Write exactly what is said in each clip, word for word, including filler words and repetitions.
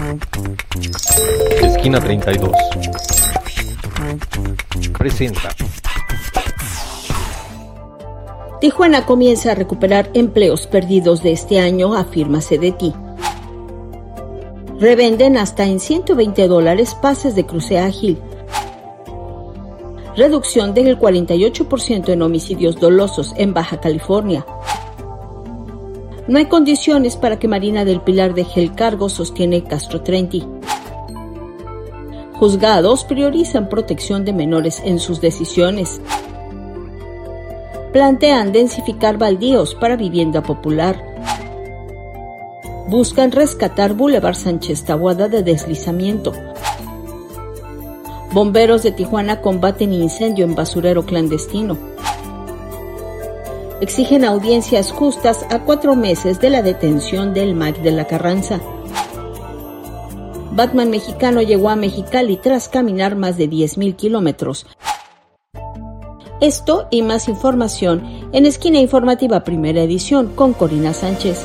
Esquina treinta y dos presenta. Tijuana comienza a recuperar empleos perdidos de este año, afirma Sedeti. Revenden hasta en ciento veinte dólares pases de cruce ágil. Reducción del cuarenta y ocho por ciento en homicidios dolosos en Baja California. No hay condiciones para que Marina del Pilar deje el cargo, sostiene Castro Trenti. Juzgados priorizan protección de menores en sus decisiones. Plantean densificar baldíos para vivienda popular. Buscan rescatar Boulevard Sánchez Taboada de deslizamiento. Bomberos de Tijuana combaten incendio en basurero clandestino. Exigen audiencias justas a cuatro meses de la detención del M A C de la Carranza. Batman mexicano llegó a Mexicali tras caminar más de diez mil kilómetros. Esto y más información en Esquina Informativa Primera Edición con Corina Sánchez.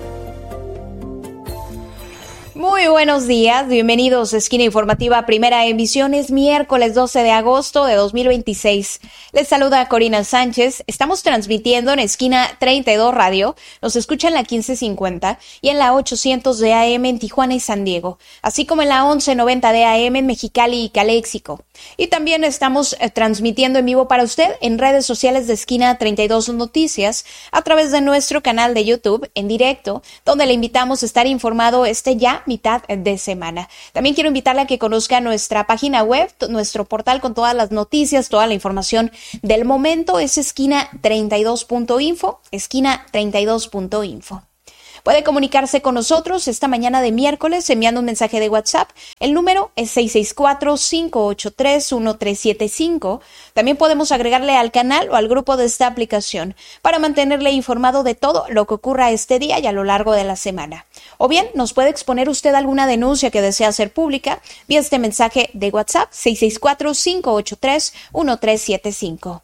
Muy buenos días, bienvenidos a Esquina Informativa Primera Emisión, es miércoles doce de agosto de dos mil veintiséis. Les saluda Corina Sánchez, estamos transmitiendo en Esquina treinta y dos Radio, nos escuchan en la quince cincuenta y en la ochocientos de A M en Tijuana y San Diego, así como en la once noventa de A M en Mexicali y Caléxico. Y también estamos eh, transmitiendo en vivo para usted en redes sociales de Esquina treinta y dos Noticias, a través de nuestro canal de YouTube en directo, donde le invitamos a estar informado este ya mitad de semana. También quiero invitarle a que conozca nuestra página web, nuestro portal con todas las noticias, toda la información del momento, es esquina treinta y dos punto info, esquina treinta y dos punto info. Puede comunicarse con nosotros esta mañana de miércoles enviando un mensaje de WhatsApp. El número es seis seis cuatro, cinco ocho tres, uno tres siete cinco. También podemos agregarle al canal o al grupo de esta aplicación para mantenerle informado de todo lo que ocurra este día y a lo largo de la semana. O bien, nos puede exponer usted alguna denuncia que desea hacer pública vía este mensaje de WhatsApp seis seis cuatro, cinco ocho tres, uno tres siete cinco.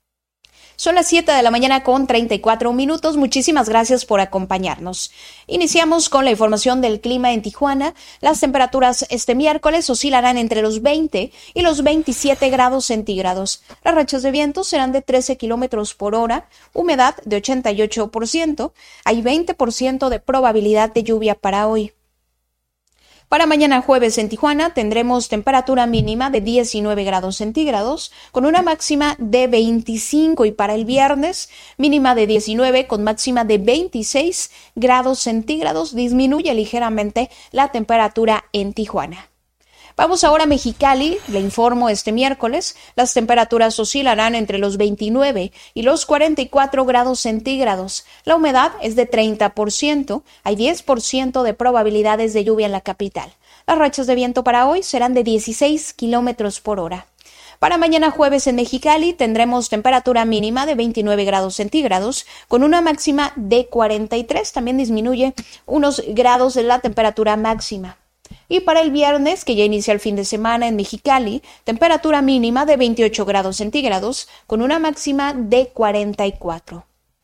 Son las siete de la mañana con treinta y cuatro minutos. Muchísimas gracias por acompañarnos. Iniciamos con la información del clima en Tijuana. Las temperaturas este miércoles oscilarán entre los veinte y los veintisiete grados centígrados. Las rachas de viento serán de trece kilómetros por hora, humedad de ochenta y ocho por ciento. Hay veinte por ciento de probabilidad de lluvia para hoy. Para mañana jueves en Tijuana tendremos temperatura mínima de diecinueve grados centígrados con una máxima de veinticinco y para el viernes mínima de diecinueve con máxima de veintiséis grados centígrados. Disminuye ligeramente la temperatura en Tijuana. Vamos ahora a Mexicali, le informo este miércoles, las temperaturas oscilarán entre los veintinueve y los cuarenta y cuatro grados centígrados. La humedad es de treinta por ciento, hay diez por ciento de probabilidades de lluvia en la capital. Las rachas de viento para hoy serán de dieciséis kilómetros por hora. Para mañana jueves en Mexicali tendremos temperatura mínima de veintinueve grados centígrados con una máxima de cuarenta y tres, también disminuye unos grados de la temperatura máxima. Y para el viernes, que ya inicia el fin de semana en Mexicali, temperatura mínima de veintiocho grados centígrados con una máxima de cuarenta y cuatro.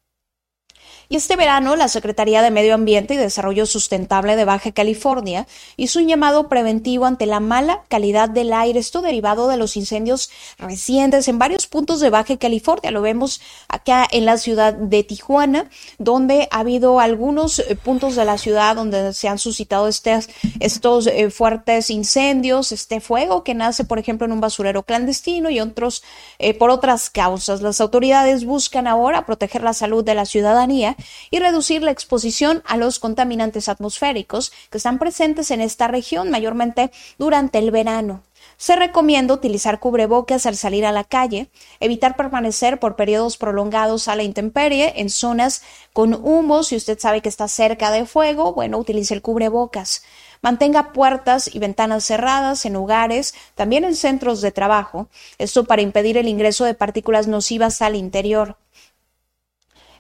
Y este verano, la Secretaría de Medio Ambiente y Desarrollo Sustentable de Baja California hizo un llamado preventivo ante la mala calidad del aire, esto derivado de los incendios recientes en varios puntos de Baja California. Lo vemos acá en la ciudad de Tijuana, donde ha habido algunos puntos de la ciudad donde se han suscitado estos, estos eh, fuertes incendios, este fuego que nace, por ejemplo, en un basurero clandestino y otros eh, por otras causas. Las autoridades buscan ahora proteger la salud de la ciudadanía y reducir la exposición a los contaminantes atmosféricos que están presentes en esta región, mayormente durante el verano. Se recomienda utilizar cubrebocas al salir a la calle, evitar permanecer por periodos prolongados a la intemperie en zonas con humo. Si usted sabe que está cerca de fuego, bueno, utilice el cubrebocas. Mantenga puertas y ventanas cerradas en hogares, también en centros de trabajo, esto para impedir el ingreso de partículas nocivas al interior.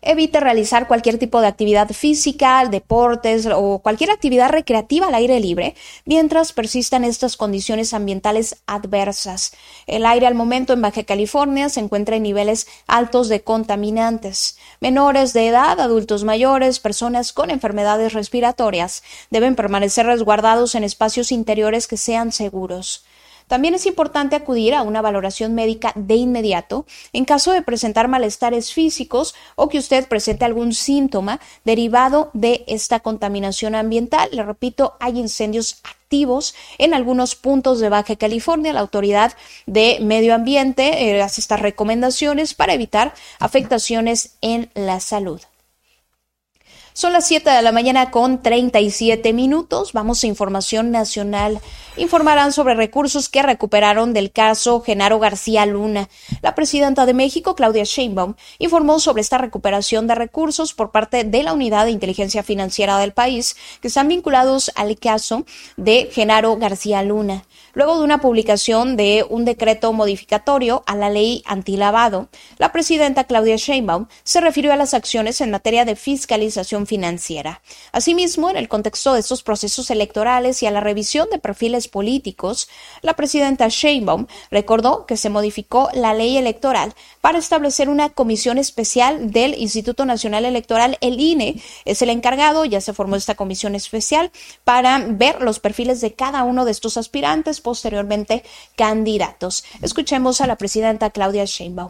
Evite realizar cualquier tipo de actividad física, deportes o cualquier actividad recreativa al aire libre mientras persistan estas condiciones ambientales adversas. El aire al momento en Baja California se encuentra en niveles altos de contaminantes. Menores de edad, adultos mayores, personas con enfermedades respiratorias deben permanecer resguardados en espacios interiores que sean seguros. También es importante acudir a una valoración médica de inmediato en caso de presentar malestares físicos o que usted presente algún síntoma derivado de esta contaminación ambiental. Le repito, hay incendios activos en algunos puntos de Baja California. La Autoridad de Medio Ambiente eh, hace estas recomendaciones para evitar afectaciones en la salud. Son las siete de la mañana con treinta y siete minutos. Vamos a información nacional. Informarán sobre recursos que recuperaron del caso Genaro García Luna. La presidenta de México, Claudia Sheinbaum, informó sobre esta recuperación de recursos por parte de la Unidad de Inteligencia Financiera del país que están vinculados al caso de Genaro García Luna. Luego de una publicación de un decreto modificatorio a la ley antilavado, la presidenta Claudia Sheinbaum se refirió a las acciones en materia de fiscalización financiera. Asimismo, en el contexto de estos procesos electorales y a la revisión de perfiles políticos, la presidenta Sheinbaum recordó que se modificó la ley electoral para establecer una comisión especial del Instituto Nacional Electoral. El I N E es el encargado, ya se formó esta comisión especial para ver los perfiles de cada uno de estos aspirantes, posteriormente candidatos. Escuchemos a la presidenta Claudia Sheinbaum.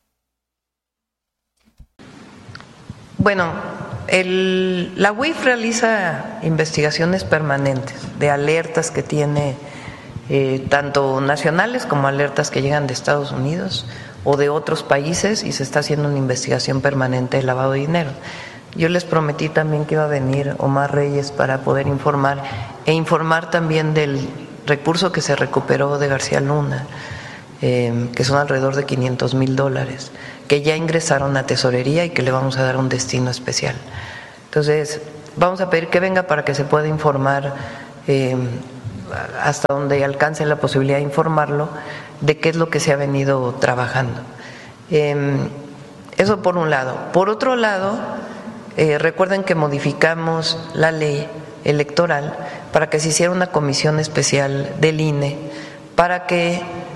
Bueno, el, la U I F realiza investigaciones permanentes de alertas que tiene eh, tanto nacionales como alertas que llegan de Estados Unidos o de otros países, y se está haciendo una investigación permanente de lavado de dinero. Yo les prometí también que iba a venir Omar Reyes para poder informar e informar también del recurso que se recuperó de García Luna, eh, que son alrededor de quinientos mil dólares, que ya ingresaron a tesorería y que le vamos a dar un destino especial. Entonces, vamos a pedir que venga para que se pueda informar eh, hasta donde alcance la posibilidad de informarlo de qué es lo que se ha venido trabajando. Eh, eso por un lado. Por otro lado, eh, recuerden que modificamos la ley electoral para que se hiciera una comisión especial del I N E para que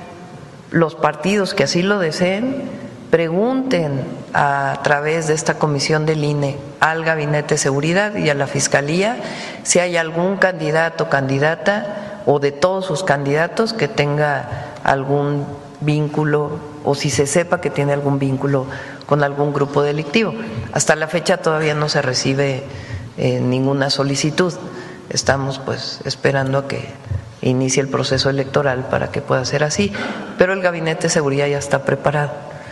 los partidos que así lo deseen pregunten a través de esta comisión del I N E al Gabinete de Seguridad y a la Fiscalía si hay algún candidato o candidata o de todos sus candidatos que tenga algún vínculo o si se sepa que tiene algún vínculo con algún grupo delictivo. Hasta la fecha todavía no se recibe eh, ninguna solicitud. Estamos pues esperando a que inicie el proceso electoral para que pueda ser así, pero el Gabinete de Seguridad ya está preparado,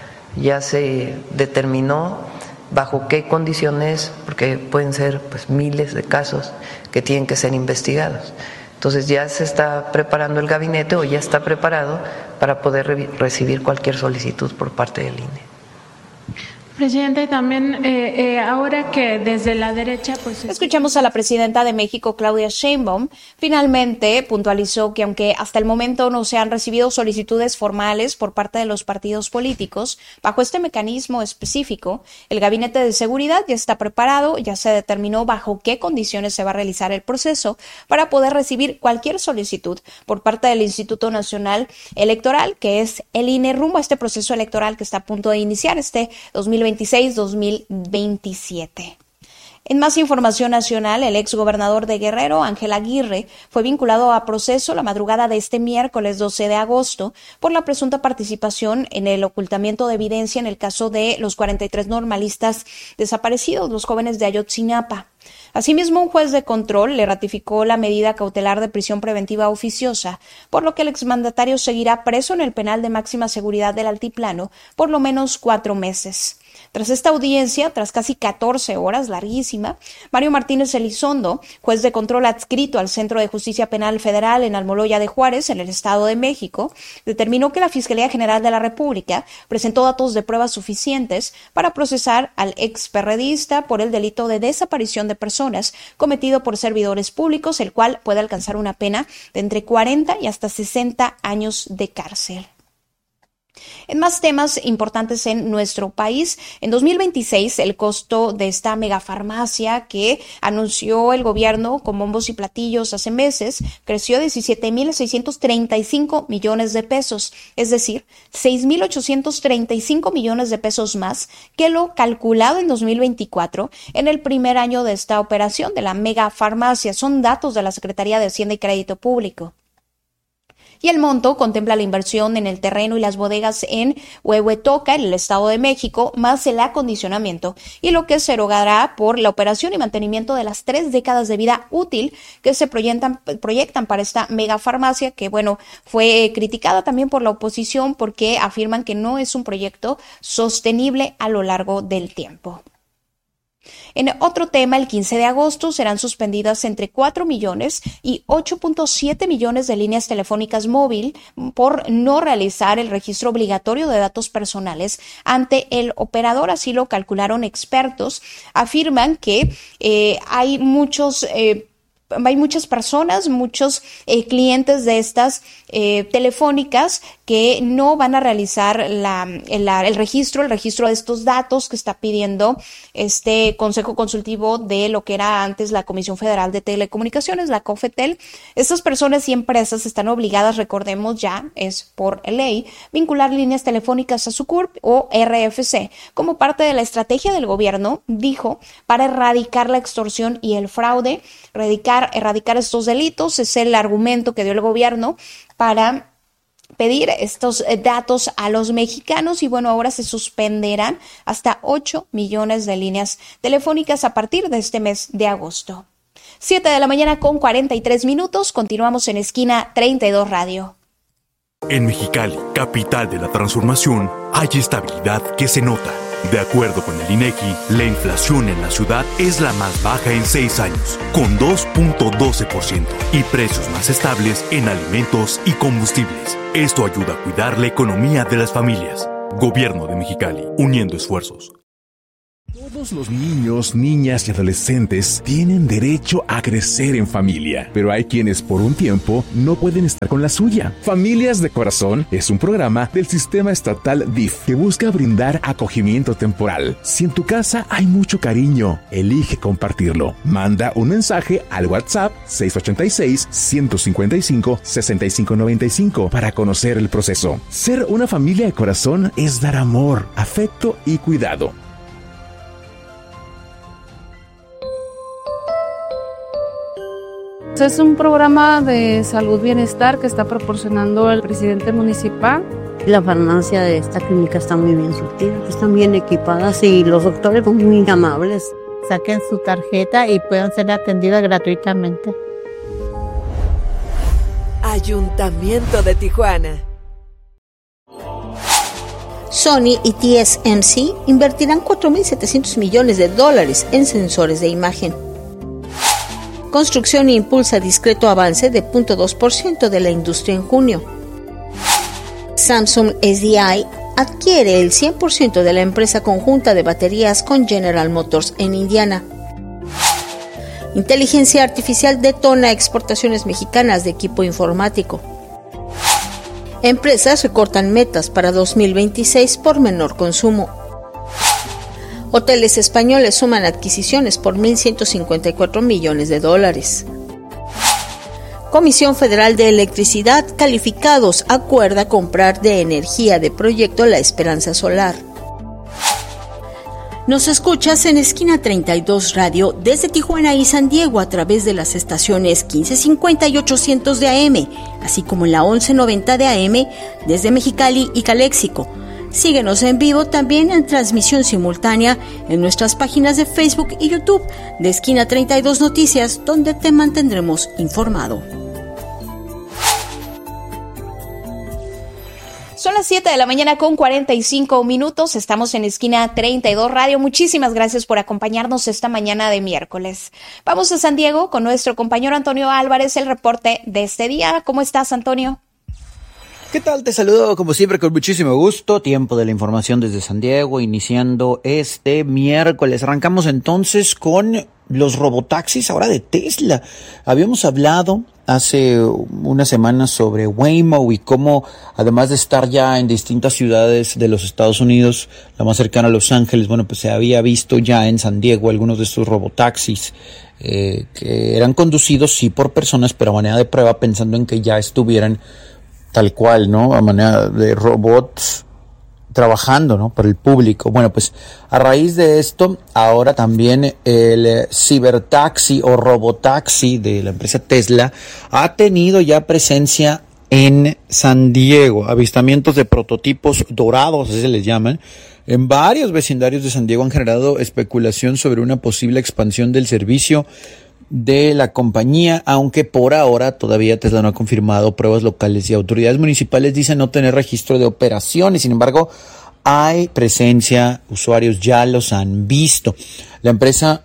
ya se determinó bajo qué condiciones, porque pueden ser pues miles de casos que tienen que ser investigados. Entonces ya se está preparando el gabinete o ya está preparado para poder re- recibir cualquier solicitud por parte del I N E. Presidente, también eh, eh, ahora que desde la derecha pues escuchamos a la presidenta de México, Claudia Sheinbaum. Finalmente puntualizó que aunque hasta el momento no se han recibido solicitudes formales por parte de los partidos políticos, bajo este mecanismo específico, el Gabinete de Seguridad ya está preparado, ya se determinó bajo qué condiciones se va a realizar el proceso para poder recibir cualquier solicitud por parte del Instituto Nacional Electoral, que es el I N E, rumbo a este proceso electoral que está a punto de iniciar este dos mil veintiséis dos mil veintisiete. En más información nacional, el exgobernador de Guerrero, Ángel Aguirre, fue vinculado a proceso la madrugada de este miércoles doce de agosto por la presunta participación en el ocultamiento de evidencia en el caso de los cuarenta y tres normalistas desaparecidos, los jóvenes de Ayotzinapa. Asimismo, un juez de control le ratificó la medida cautelar de prisión preventiva oficiosa, por lo que el exmandatario seguirá preso en el penal de máxima seguridad del Altiplano por lo menos cuatro meses. Tras esta audiencia, tras casi catorce horas, larguísima, Mario Martínez Elizondo, juez de control adscrito al Centro de Justicia Penal Federal en Almoloya de Juárez, en el Estado de México, determinó que la Fiscalía General de la República presentó datos de pruebas suficientes para procesar al experredista por el delito de desaparición de personas cometido por servidores públicos, el cual puede alcanzar una pena de entre cuarenta y hasta sesenta años de cárcel. En más temas importantes en nuestro país, en dos mil veintiséis el costo de esta megafarmacia que anunció el gobierno con bombos y platillos hace meses creció a diecisiete mil seiscientos treinta y cinco millones de pesos, es decir, seis mil ochocientos treinta y cinco millones de pesos más que lo calculado en dos mil veinticuatro en el primer año de esta operación de la megafarmacia. Son datos de la Secretaría de Hacienda y Crédito Público. Y el monto contempla la inversión en el terreno y las bodegas en Huehuetoca, en el Estado de México, más el acondicionamiento, y lo que se erogará por la operación y mantenimiento de las tres décadas de vida útil que se proyectan, proyectan para esta megafarmacia, que, bueno, fue criticada también por la oposición porque afirman que no es un proyecto sostenible a lo largo del tiempo. En otro tema, el quince de agosto serán suspendidas entre cuatro millones y ocho punto siete millones de líneas telefónicas móvil por no realizar el registro obligatorio de datos personales ante el operador. Así lo calcularon expertos. Afirman que eh, hay muchos... Eh, Hay muchas personas, muchos eh, clientes de estas eh, telefónicas que no van a realizar la, la, el registro, el registro de estos datos que está pidiendo este Consejo Consultivo de lo que era antes la Comisión Federal de Telecomunicaciones, la COFETEL. Estas personas y empresas están obligadas, recordemos ya, es por ley, vincular líneas telefónicas a su C U R P o R F C como parte de la estrategia del gobierno, dijo, para erradicar la extorsión y el fraude, erradicar erradicar estos delitos. Es el argumento que dio el gobierno para pedir estos datos a los mexicanos y bueno, ahora se suspenderán hasta ocho millones de líneas telefónicas a partir de este mes de agosto. siete de la mañana con cuarenta y tres minutos, continuamos en Esquina treinta y dos Radio. En Mexicali, capital de la transformación, hay estabilidad que se nota. De acuerdo con el INEGI, la inflación en la ciudad es la más baja en seis años, con dos punto doce por ciento, y precios más estables en alimentos y combustibles. Esto ayuda a cuidar la economía de las familias. Gobierno de Mexicali, uniendo esfuerzos. Todos los niños, niñas y adolescentes tienen derecho a crecer en familia, pero hay quienes por un tiempo no pueden estar con la suya. Familias de Corazón es un programa del sistema estatal D I F que busca brindar acogimiento temporal. Si en tu casa hay mucho cariño, elige compartirlo. Manda un mensaje al WhatsApp seis ocho seis, uno cinco cinco, seis cinco nueve cinco para conocer el proceso. Ser una familia de corazón es dar amor, afecto y cuidado. Es un programa de salud bienestar que está proporcionando el presidente municipal. La farmacia de esta clínica está muy bien surtida, están bien equipadas y los doctores son muy amables. Saquen su tarjeta y puedan ser atendidas gratuitamente. Ayuntamiento de Tijuana. Sony y T S M C invertirán cuatro mil setecientos millones de dólares en sensores de imagen. Construcción impulsa discreto avance de cero punto dos por ciento de la industria en junio. Samsung S D I adquiere el cien por ciento de la empresa conjunta de baterías con General Motors en Indiana. Inteligencia artificial detona exportaciones mexicanas de equipo informático. Empresas recortan metas para dos mil veintiséis por menor consumo. Hoteles españoles suman adquisiciones por mil ciento cincuenta y cuatro millones de dólares. Comisión Federal de Electricidad, calificados, acuerda comprar de energía de proyecto La Esperanza Solar. Nos escuchas en Esquina treinta y dos Radio desde Tijuana y San Diego a través de las estaciones quince cincuenta y ochocientos de A M, así como en la once noventa de A M desde Mexicali y Caléxico. Síguenos en vivo también en transmisión simultánea en nuestras páginas de Facebook y YouTube de Esquina treinta y dos Noticias, donde te mantendremos informado. Son las siete de la mañana con cuarenta y cinco minutos. Estamos en Esquina treinta y dos Radio. Muchísimas gracias por acompañarnos esta mañana de miércoles. Vamos a San Diego con nuestro compañero Antonio Álvarez, el reporte de este día. ¿Cómo estás, Antonio? ¿Qué tal? Te saludo como siempre con muchísimo gusto. Tiempo de la información desde San Diego, iniciando este miércoles. Arrancamos entonces con los robotaxis ahora de Tesla. Habíamos hablado hace unas semanas sobre Waymo y cómo, además de estar ya en distintas ciudades de los Estados Unidos, la más cercana a Los Ángeles, bueno, pues se había visto ya en San Diego algunos de estos robotaxis eh, que eran conducidos sí por personas, pero a manera de prueba, pensando en que ya estuvieran tal cual, ¿no? A manera de robots trabajando, ¿no? Para el público. Bueno, pues a raíz de esto, ahora también el cibertaxi o robotaxi de la empresa Tesla ha tenido ya presencia en San Diego. Avistamientos de prototipos dorados, así se les llaman, en varios vecindarios de San Diego han generado especulación sobre una posible expansión del servicio de la compañía, aunque por ahora todavía Tesla no ha confirmado pruebas locales y autoridades municipales dicen no tener registro de operaciones. Sin embargo, hay presencia, usuarios ya los han visto. La empresa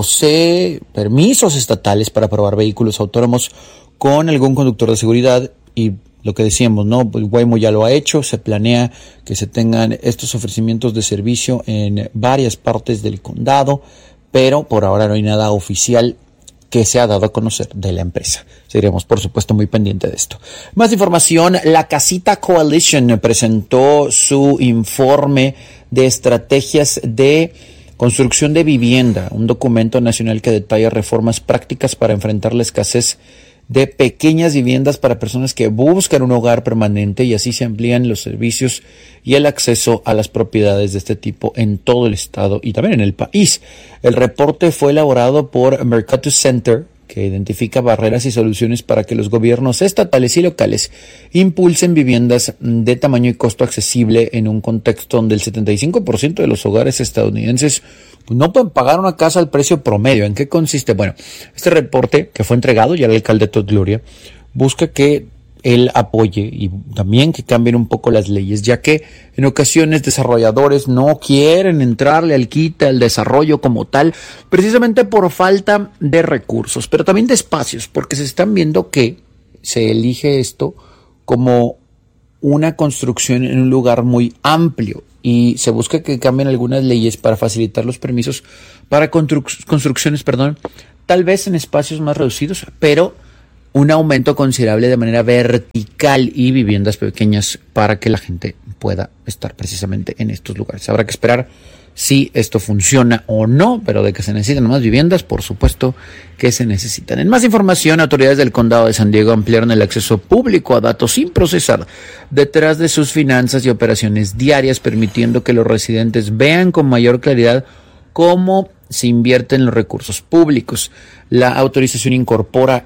posee permisos estatales para probar vehículos autónomos con algún conductor de seguridad y lo que decíamos, ¿no? Waymo ya lo ha hecho, se planea que se tengan estos ofrecimientos de servicio en varias partes del condado, pero por ahora no hay nada oficial que se ha dado a conocer de la empresa. Seguiremos, por supuesto, muy pendiente de esto. Más información, la Casita Coalition presentó su informe de estrategias de construcción de vivienda, un documento nacional que detalla reformas prácticas para enfrentar la escasez de pequeñas viviendas para personas que buscan un hogar permanente y así se amplían los servicios y el acceso a las propiedades de este tipo en todo el estado y también en el país. El reporte fue elaborado por Mercatus Center, que identifica barreras y soluciones para que los gobiernos estatales y locales impulsen viviendas de tamaño y costo accesible en un contexto donde el setenta y cinco por ciento de los hogares estadounidenses no pueden pagar una casa al precio promedio. ¿En qué consiste? Bueno, este reporte que fue entregado ya al alcalde Todd Gloria busca que él apoye y también que cambien un poco las leyes, ya que en ocasiones desarrolladores no quieren entrarle al quite, al desarrollo como tal, precisamente por falta de recursos, pero también de espacios, porque se están viendo que se elige esto como una construcción en un lugar muy amplio y se busca que cambien algunas leyes para facilitar los permisos para construc- construcciones, perdón, tal vez en espacios más reducidos, pero un aumento considerable de manera vertical y viviendas pequeñas para que la gente pueda estar precisamente en estos lugares. Habrá que esperar si esto funciona o no, pero de que se necesitan más viviendas, por supuesto que se necesitan. En más información, autoridades del condado de San Diego ampliaron el acceso público a datos sin procesar detrás de sus finanzas y operaciones diarias, permitiendo que los residentes vean con mayor claridad cómo se invierten los recursos públicos. La autorización incorpora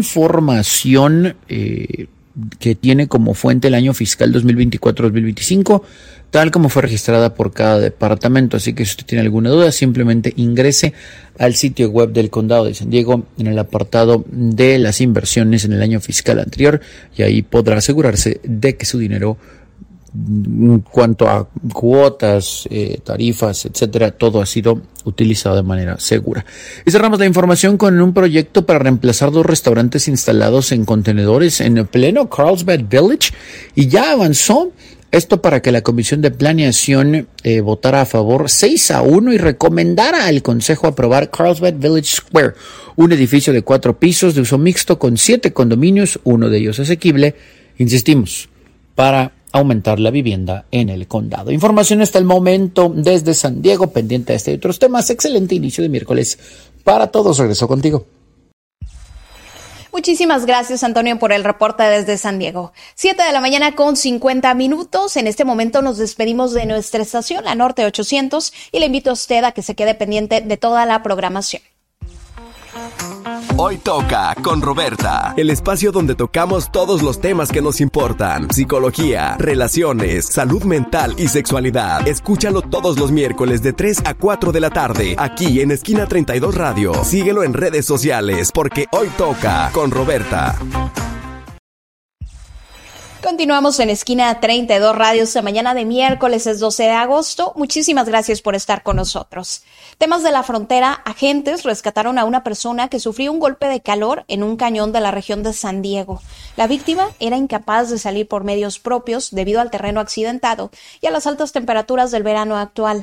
información eh, que tiene como fuente el año fiscal dos mil veinticuatro dos mil veinticinco, tal como fue registrada por cada departamento. Así que si usted tiene alguna duda, simplemente ingrese al sitio web del condado de San Diego en el apartado de las inversiones en el año fiscal anterior y ahí podrá asegurarse de que su dinero, en cuanto a cuotas, eh, tarifas, etcétera, todo ha sido utilizado de manera segura. Y cerramos la información con un proyecto para reemplazar dos restaurantes instalados en contenedores en pleno Carlsbad Village y ya avanzó. Esto para que la Comisión de Planeación eh, votara a favor seis a uno y recomendara al Consejo aprobar Carlsbad Village Square, un edificio de cuatro pisos de uso mixto con siete condominios, uno de ellos asequible, insistimos, para aumentar la vivienda en el condado. Información hasta el momento desde San Diego, pendiente de este y otros temas. Excelente inicio de miércoles para todos. Regreso contigo. Muchísimas gracias, Antonio, por el reporte desde San Diego. Siete de la mañana con cincuenta minutos. En este momento nos despedimos de nuestra estación, la Norte ochocientos, y le invito a usted a que se quede pendiente de toda la programación. Hoy toca con Roberta, el espacio donde tocamos todos los temas que nos importan: psicología, relaciones, salud mental y sexualidad. Escúchalo todos los miércoles de tres a cuatro de la tarde, aquí en Esquina treinta y dos Radio. Síguelo en redes sociales, porque hoy toca con Roberta. Continuamos en Esquina treinta y dos Radio. Esta mañana de miércoles es doce de agosto. Muchísimas gracias por estar con nosotros. Temas de la frontera. Agentes rescataron a una persona que sufrió un golpe de calor en un cañón de la región de San Diego. La víctima era incapaz de salir por medios propios debido al terreno accidentado y a las altas temperaturas del verano actual.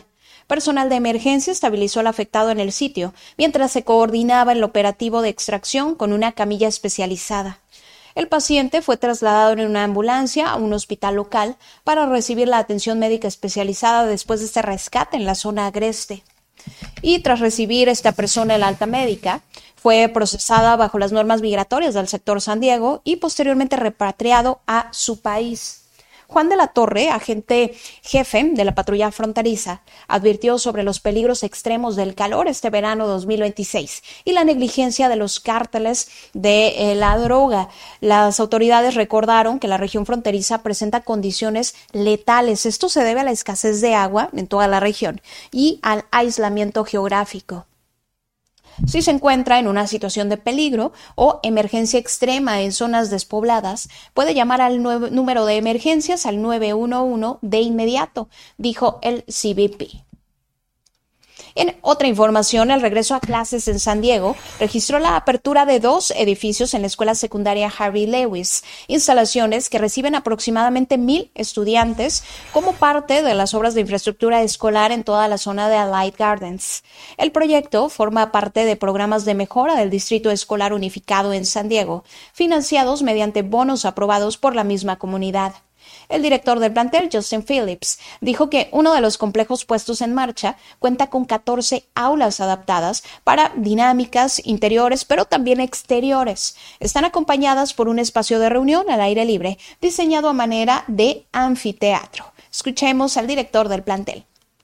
Personal de emergencia estabilizó al afectado en el sitio, mientras se coordinaba el operativo de extracción con una camilla especializada. El paciente fue trasladado en una ambulancia a un hospital local para recibir la atención médica especializada después de este rescate en la zona agreste. Y tras recibir esta persona el alta médica, fue procesada bajo las normas migratorias del sector San Diego y posteriormente repatriado a su país. Juan de la Torre, agente jefe de la patrulla fronteriza, advirtió sobre los peligros extremos del calor este verano dos mil veintiséis y la negligencia de los cárteles de eh, la droga. Las autoridades recordaron que la región fronteriza presenta condiciones letales. Esto se debe a la escasez de agua en toda la región y al aislamiento geográfico. Si se encuentra en una situación de peligro o emergencia extrema en zonas despobladas, puede llamar al número de emergencias al nueve uno uno de inmediato, dijo el C B P. En otra información, el regreso a clases en San Diego registró la apertura de dos edificios en la escuela secundaria Harry Lewis, instalaciones que reciben aproximadamente mil estudiantes como parte de las obras de infraestructura escolar en toda la zona de Allied Gardens. El proyecto forma parte de programas de mejora del Distrito Escolar Unificado en San Diego, financiados mediante bonos aprobados por la misma comunidad. El director del plantel, Justin Phillips, dijo que uno de los complejos puestos en marcha cuenta con catorce aulas adaptadas para dinámicas interiores, pero también exteriores. Están acompañadas por un espacio de reunión al aire libre diseñado a manera de anfiteatro. Escuchemos al director del plantel.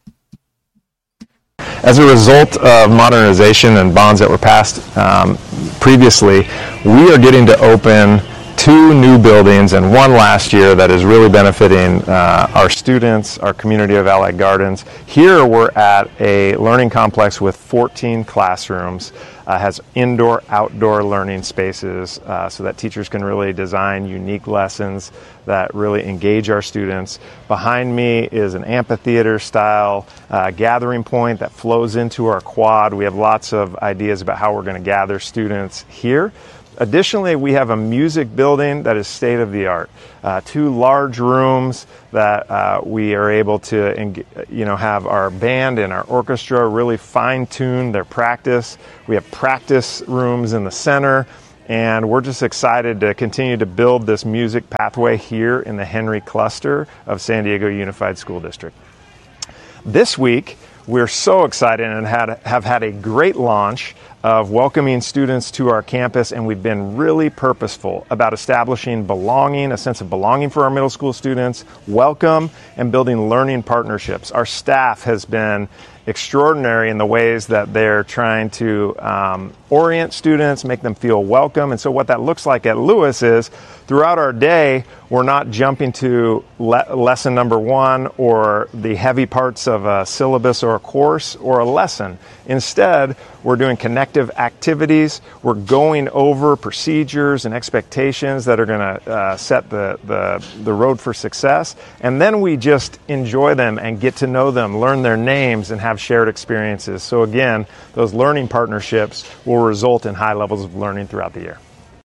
As a result of modernization and bonds that were passed um, previously, we are getting to open two new buildings and one last year that is really benefiting uh, our students, our community of Allied Gardens. Here we're at a learning complex with fourteen classrooms, uh, has indoor, outdoor learning spaces uh, so that teachers can really design unique lessons that really engage our students. Behind me is an amphitheater style uh, gathering point that flows into our quad. We have lots of ideas about how we're going to gather students here. Additionally, we have a music building that is state-of-the-art. Uh, two large rooms that uh, we are able to, you know, have our band and our orchestra really fine-tune their practice. We have practice rooms in the center, and we're just excited to continue to build this music pathway here in the Henry cluster of San Diego Unified School District. This week, we're so excited and had, have had a great launch of welcoming students to our campus, and we've been really purposeful about establishing belonging, a sense of belonging for our middle school students, welcome, and building learning partnerships. Our staff has been extraordinary in the ways that they're trying to um, orient students, make them feel welcome. And so what that looks like at Lewis is throughout our day, we're not jumping to le- lesson number one or the heavy parts of a syllabus or a course or a lesson. Instead, we're doing connective activities. We're going over procedures and expectations that are going to uh, set the, the, the road for success. And then we just enjoy them and get to know them, learn their names, and have shared experiences. So again, those learning partnerships will result in high levels of learning throughout the year.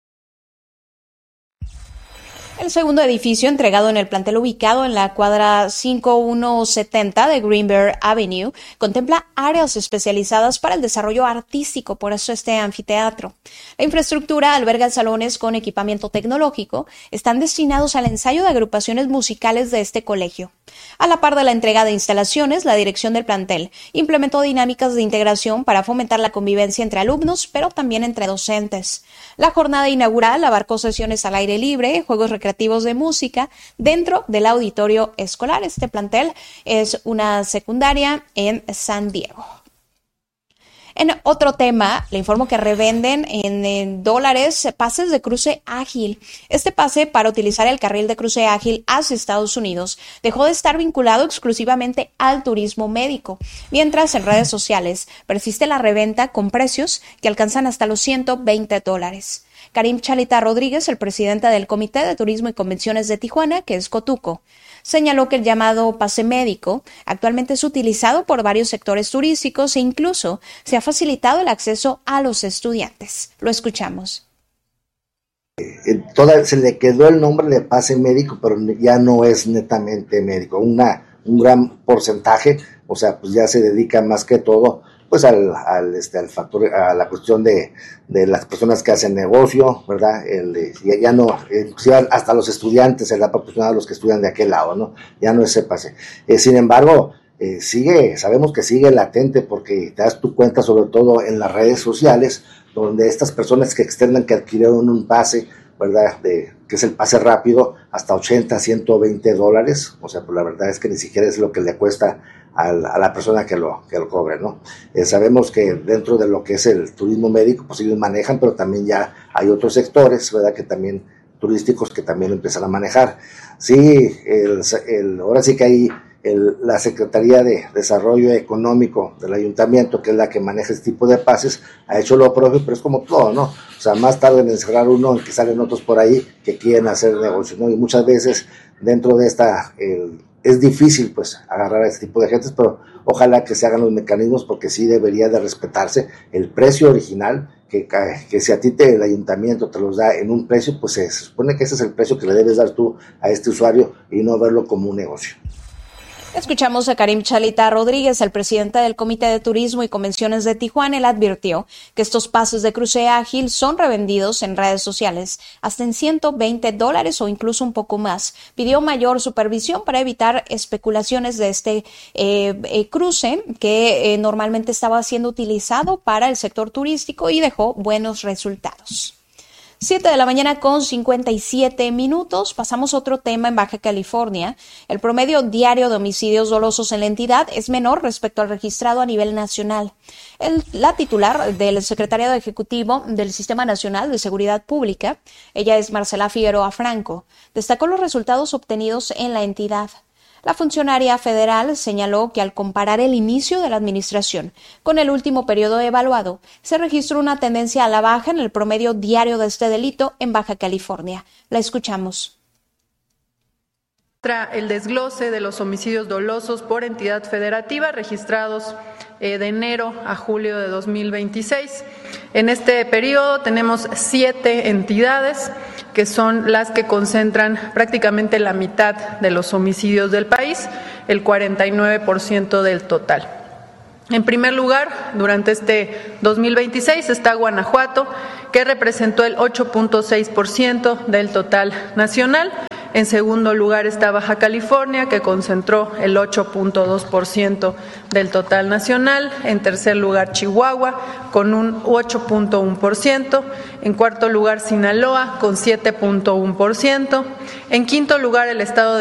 El segundo edificio entregado en el plantel ubicado en la cuadra cinco mil ciento setenta de Greenberg Avenue contempla áreas especializadas para el desarrollo artístico, por eso este anfiteatro. La infraestructura alberga salones con equipamiento tecnológico, están destinados al ensayo de agrupaciones musicales de este colegio. A la par de la entrega de instalaciones, la dirección del plantel implementó dinámicas de integración para fomentar la convivencia entre alumnos, pero también entre docentes. La jornada inaugural abarcó sesiones al aire libre, juegos recreativos de música dentro del auditorio escolar. Este plantel es una secundaria en San Diego. En otro tema, le informo que revenden en, en dólares pases de cruce ágil. Este pase para utilizar el carril de cruce ágil hacia Estados Unidos dejó de estar vinculado exclusivamente al turismo médico, mientras en redes sociales persiste la reventa con precios que alcanzan hasta los ciento veinte dólares. Karim Chalita Rodríguez, el presidente del Comité de Turismo y Convenciones de Tijuana, que es Cotuco, señaló que el llamado pase médico actualmente es utilizado por varios sectores turísticos e incluso se ha facilitado el acceso a los estudiantes. Lo escuchamos. Toda, se le quedó el nombre de pase médico, pero ya no es netamente médico. Una, un gran porcentaje o sea, pues ya se dedica más que todo pues al, al, este, al factor, a la cuestión de, de las personas que hacen negocio, ¿verdad? El, ya, ya no, inclusive hasta los estudiantes se le da oportunidad a los que estudian de aquel lado, ¿no? Ya no es ese pase. Eh, sin embargo, eh, sigue, sabemos que sigue latente porque te das tu cuenta sobre todo en las redes sociales, donde estas personas que externan que adquirieron un pase, ¿verdad? De, que es el pase rápido, hasta ochenta, ciento veinte dólares, o sea, pues la verdad es que ni siquiera es lo que le cuesta a la, a la persona que lo, que lo cobre, ¿no? Eh, sabemos que dentro de lo que es el turismo médico, pues ellos manejan, pero también ya hay otros sectores, ¿verdad? Que también, turísticos, que también lo empiezan a manejar. Sí, el, el, ahora sí que hay el, la Secretaría de Desarrollo Económico del Ayuntamiento, que es la que maneja este tipo de pases, ha hecho lo propio, pero es como todo, ¿no? O sea, más tarde en encerrar uno, en que salen otros por ahí que quieren hacer negocio, ¿no? Y muchas veces dentro de esta, el, es difícil pues agarrar a este tipo de gentes, pero ojalá que se hagan los mecanismos, porque sí debería de respetarse el precio original, que, que si a ti te, el ayuntamiento te los da en un precio, pues se supone que ese es el precio que le debes dar tú a este usuario y no verlo como un negocio. Escuchamos a Karim Chalita Rodríguez, el presidente del Comité de Turismo y Convenciones de Tijuana. Él advirtió que estos pases de cruce ágil son revendidos en redes sociales hasta en ciento veinte dólares o incluso un poco más. Pidió mayor supervisión para evitar especulaciones de este eh, eh, cruce que eh, normalmente estaba siendo utilizado para el sector turístico y dejó buenos resultados. siete de la mañana con cincuenta y siete minutos. Pasamos a otro tema en Baja California. El promedio diario de homicidios dolosos en la entidad es menor respecto al registrado a nivel nacional. El, la titular del Secretariado Ejecutivo del Sistema Nacional de Seguridad Pública, ella es Marcela Figueroa Franco, destacó los resultados obtenidos en la entidad. La funcionaria federal señaló que al comparar el inicio de la administración con el último periodo evaluado, se registró una tendencia a la baja en el promedio diario de este delito en Baja California. La escuchamos. El desglose de los homicidios dolosos por entidad federativa registrados eh, de enero a julio de dos mil veintiséis. En este periodo tenemos siete entidades que son las que concentran prácticamente la mitad de los homicidios del país, el cuarenta y nueve por ciento del total. En primer lugar, durante este dos mil veintiséis está Guanajuato, que representó el ocho punto seis por ciento del total nacional. En segundo lugar está Baja California, que concentró el ocho punto dos por ciento del total nacional. En tercer lugar, Chihuahua, con un ocho punto uno por ciento. En cuarto lugar, Sinaloa, con siete punto uno por ciento. En quinto lugar, el estado de